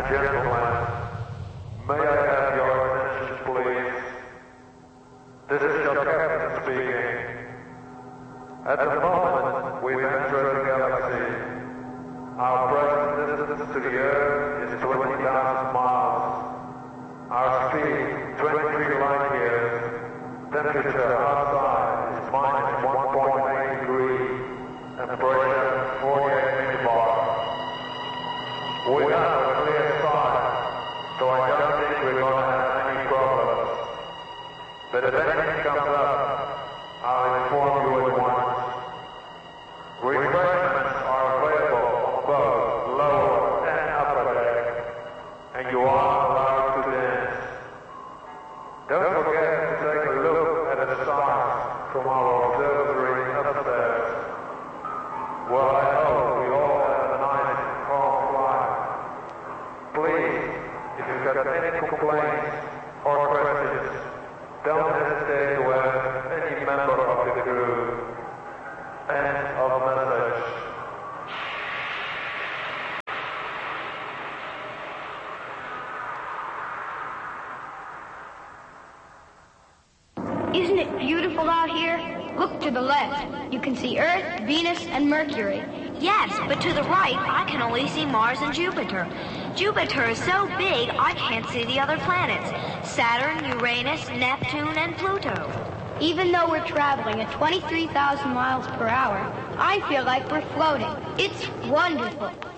gentlemen, may I have your attention, please? This is your captain speaking. At the moment, we've entered the galaxy. Our present distance to the Earth is 20,000 miles. Our speed, 23 light years. Temperature outside is minus 1.8 degrees. And pressure, 48 millibar. We have a clear sky, so I don't think we're going to have any problems. But if anything comes up, I'll inform you at once. Refreshments are available on both lower and upper deck, and you are allowed to dance. Don't forget to take a look at the stars from our observatory upstairs. Well, I hope we all have a nice calm flight. Please, if you've got any complaints or questions, don't hesitate to ask any member of the crew. End of message. Isn't it beautiful out here? Look to the left. You can see Earth, Venus, and Mercury. Yes, but to the right, I can only see Mars and Jupiter. Jupiter is so big, I can't see the other planets. Saturn, Uranus, Neptune, and Pluto. Even though we're traveling at 23,000 miles per hour, I feel like we're floating. It's wonderful.